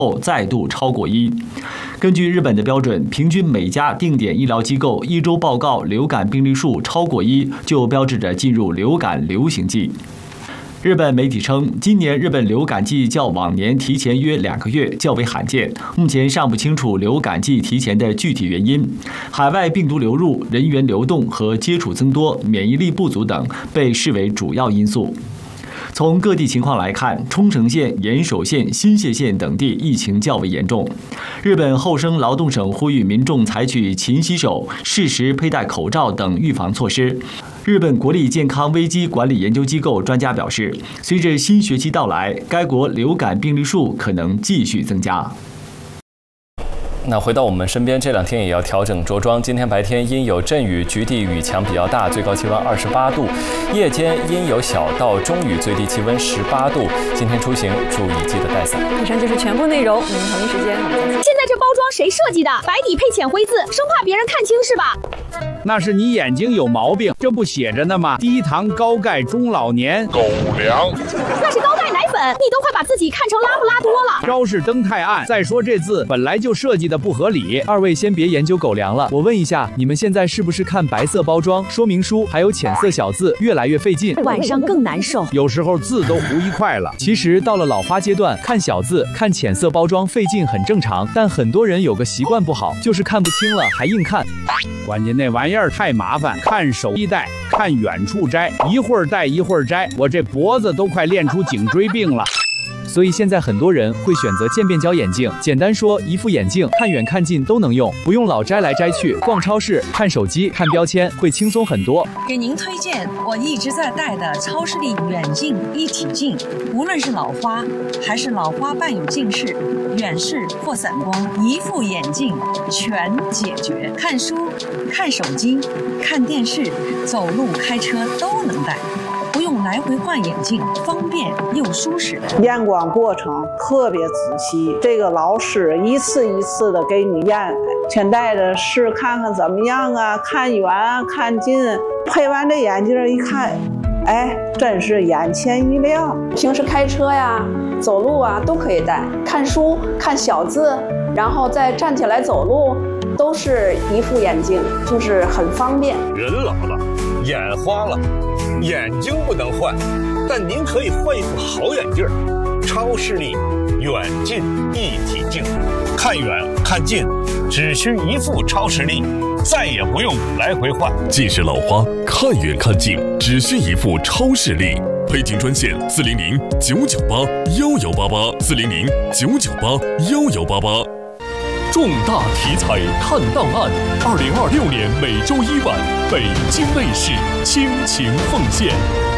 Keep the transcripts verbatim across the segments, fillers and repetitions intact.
后再度超过一。根据日本的标准，平均每家定点医疗机构一周报告流感病例数超过一，就标志着进入流感流行季。日本媒体称，今年日本流感季较往年提前约两个月，较为罕见。目前尚不清楚流感季提前的具体原因。海外病毒流入、人员流动和接触增多、免疫力不足等被视为主要因素。从各地情况来看，冲绳县、岩手县、新泻县等地疫情较为严重。日本厚生劳动省呼吁民众采取勤洗手、适时佩戴口罩等预防措施。日本国立健康危机管理研究机构专家表示，随着新学期到来，该国流感病例数可能继续增加。 那回到我们身边，这两天也要调整着装。今天白天因有阵雨，局地雨强比较大，最高气温二十八度；夜间因有小到中雨，最低气温十八度。今天出行注意记得带伞。 以上就是全部内容。嗯，同一时间， 现在这包装谁设计的？白底配浅灰字，生怕别人看清是吧？ 那是你眼睛有毛病，这不写着呢吗？低糖高钙中老年狗粮， 那是高钙奶粉，你都快把自己看成拉布拉多了。 招式灯太暗，再说这字本来就设计的不合理。 二位先别研究狗粮了，我问一下，你们现在是不是看白色包装、说明书还有浅色小字越来越费劲， 晚上更难受？ 有时候字都糊一块了。 其实到了老花阶段，看小字、看浅色包装费劲很正常，但很多人有个习惯不好，就是看不清了还硬看。 关键那玩意儿太麻烦，看手一戴，看远处摘，一会儿戴一会儿摘，我这脖子都快练出颈椎病了。 所以现在很多人会选择渐变焦眼镜，简单说，一副眼镜看远看近都能用，不用老摘来摘去。逛超市、看手机、看标签会轻松很多。 给您推荐我一直在戴的超视力远近一体镜，无论是老花还是老花伴有近视、远视或散光，一副眼镜全解决。看书、看手机、看电视、走路、开车都能戴。不用来回换眼镜，方便又舒适。 验光过程特别仔细，这个老师一次一次的给你验，全戴着试看看怎么样啊，看远看近。配完这眼镜一看，哎，真是眼前一亮。 平时开车呀、走路啊都可以戴，看书、看小字，然后再站起来走路，都是一副眼镜，就是很方便。 人老了，眼花了。眼睛不能换，但您可以换一副好眼镜儿，超视力远近一体镜，看远看近只需一副超视力，再也不用来回换。 近视老花看远看近只需一副超视力，配镜专线四零零九九八幺幺八八四零零九九八幺幺八八。重大题材看档案，二零二六年每周一晚，北京卫视倾情奉献。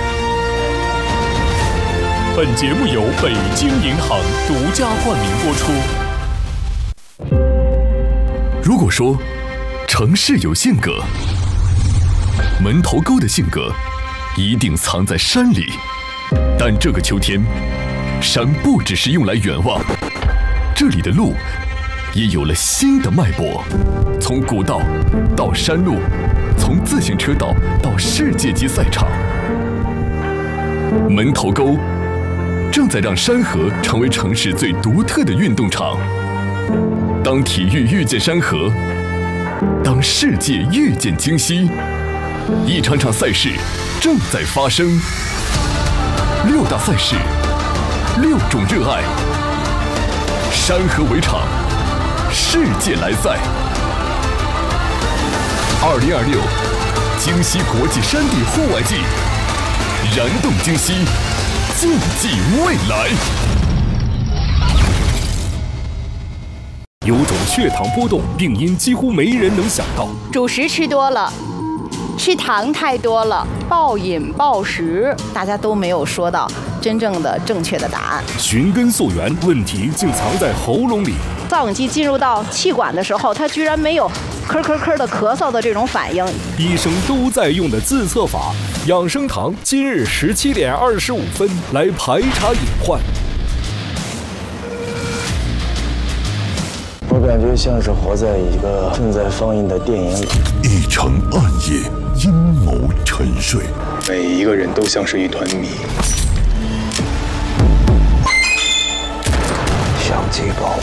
本节目由北京银行独家冠名播出。如果说城市有性格，门头沟的性格一定藏在山里。但这个秋天，山不只是用来远望，这里的路也有了新的脉搏，从古道到山路，从自行车道到世界级赛场。门头沟正在让山河成为城市最独特的运动场。当体育遇见山河，当世界遇见京西，一场场赛事正在发生。六大赛事，六种热爱，山河为场，世界来赛。二零二六京西国际山地户外季，燃动京西，竞技未来。 有种血糖波动病因几乎没人能想到， 主食吃多了，吃糖太多了，暴饮暴食，大家都没有说到真正的正确的答案。 寻根溯源，问题竟藏在喉咙里。 造影剂进入到气管的时候，它居然没有咳咳咳的咳嗽的这种反应。 医生都在用的自测法，养生堂今日十七点二十五分来排查隐患。 我感觉像是活在一个正在放映的电影里。 一场暗夜，阴谋沉睡， 每一个人都像是一团谜。 想机构。